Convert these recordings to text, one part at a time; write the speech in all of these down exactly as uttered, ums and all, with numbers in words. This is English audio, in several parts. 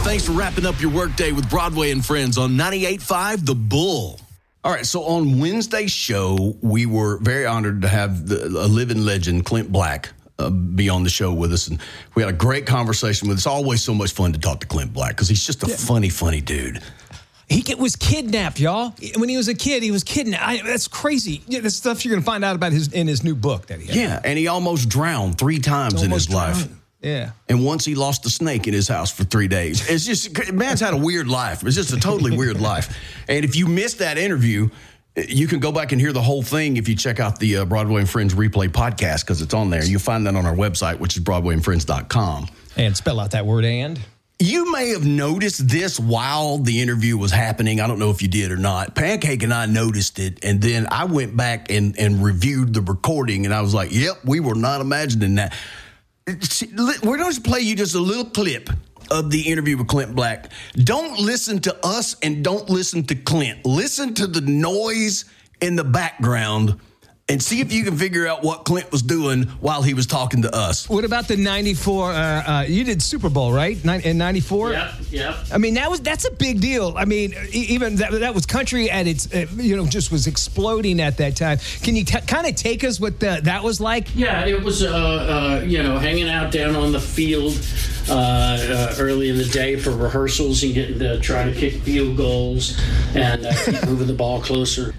Thanks for wrapping up your workday with Broadway and Friends on ninety-eight point five The Bull. All right, so on Wednesday's show, we were very honored to have the, a living legend, Clint Black, uh, be on the show with us. And we had a great conversation with us. It's always so much fun to talk to Clint Black because he's just a yeah. funny, funny dude. He was kidnapped, y'all. When he was a kid, he was kidnapped. I, that's crazy. Yeah, that's stuff you're going to find out about his in his new book that he had. Yeah, and he almost drowned three times almost in his drowned. life. Yeah. And once he lost a snake in his house for three days. It's just, man's had a weird life. It's just a totally weird life. And if you missed that interview, you can go back and hear the whole thing if you check out the uh, Broadway and Friends replay podcast because it's on there. You'll find that on our website, which is broadway and friends dot com. And spell out that word and. You may have noticed this while the interview was happening. I don't know if you did or not. Pancake and I noticed it, and then I went back and, and reviewed the recording, and I was like, yep, we were not imagining that. We're going to play you just a little clip of the interview with Clint Black. Don't listen to us and don't listen to Clint. Listen to the noise in the background and see if you can figure out what Clint was doing while he was talking to us. What about the ninety-four? Uh, uh, you did Super Bowl, right? Nin- in ninety-four? Yep, yep. I mean, that was that's a big deal. I mean, even that, that was country at its, uh, you know, just was exploding at that time. Can you t- kind of take us what the, that was like? Yeah, it was, uh, uh, you know, hanging out down on the field uh, uh, early in the day for rehearsals and getting to try to kick field goals and uh, keep moving the ball closer.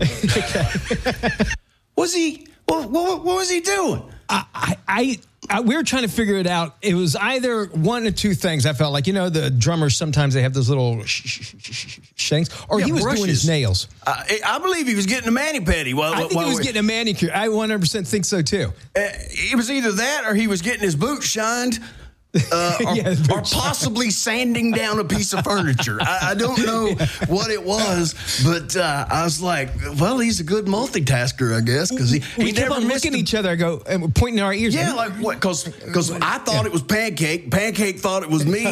Was he? What, what, what was he doing? I, I, I, I, we were trying to figure it out. It was either one or two things. I felt like, you know, the drummers sometimes they have those little sh- sh- sh- sh- things, or yeah, he was brushes. doing his nails. Uh, I believe he was getting a mani-pedi. While, I think while he was we... getting a manicure. I one hundred percent think so too. Uh, it was either that or he was getting his boots shined. Uh, or, yeah, or possibly sanding down a piece of furniture. I, I don't know what it was, but uh, I was like, well, he's a good multitasker, I guess, because he, he we kept never on looking at each other. I go, and we're pointing in our ears. Yeah, like what? Because I thought yeah. it was Pancake. Pancake thought it was me.